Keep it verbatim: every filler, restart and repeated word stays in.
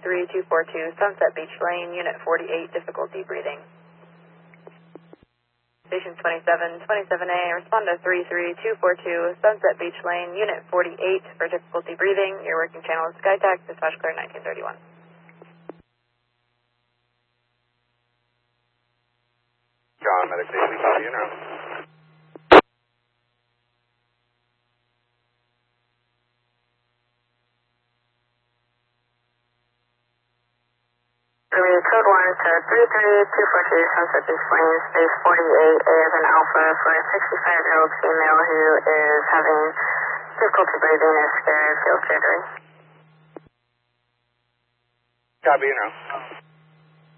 three two four two, Sunset Beach Lane, Unit forty-eight, difficulty breathing. Station twenty-seven, twenty-seven A, respond to three three two four two, Sunset Beach Lane, Unit forty-eight, for difficulty breathing. Your working channel is SkyTac, dispatch clear nineteen thirty-one. John, medic station, copy in route. Code one to three three two four two, Sunset Beach Lane, space forty-eight, A as an alpha, for a sixty-five-year-old female who is having difficulty breathing and scared, field surgery. Copy in route.